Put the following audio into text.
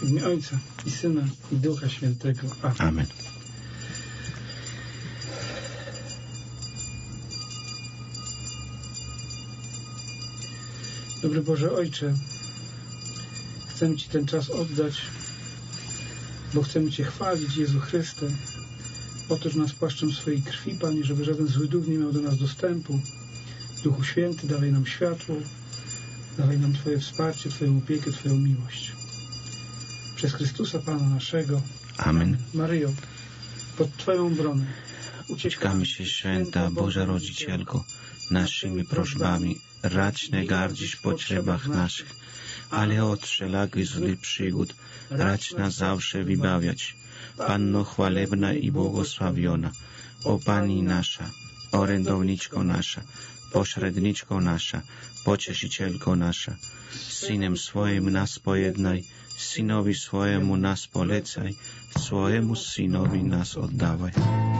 W imię Ojca i Syna i Ducha Świętego. Amen. Amen. Dobry Boże Ojcze, chcemy Ci ten czas oddać, bo chcemy Cię chwalić, Jezu Chryste. Otóż nas płaszczem swojej krwi, Panie, żeby żaden zły duch nie miał do nas dostępu. Duchu Święty, dawaj nam światło, dawaj nam Twoje wsparcie, Twoją opiekę, Twoją miłość. Przez Chrystusa Pana naszego. Amen. Maryjo, pod Twoją obronę Uciekamy się, święta Boża Rodzicielko, naszymi prośbami, racz nie gardzić w potrzebach naszych, ale od wszelakich złych przygód racz nas zawsze wybawiać. Panno chwalebna i błogosławiona, o Pani nasza, orędowniczko nasza, pośredniczko nasza, pocieszycielko nasza, Synem swoim nas pojednaj, Synowi swojemu nas polecaj, swojemu Synowi nas oddawaj.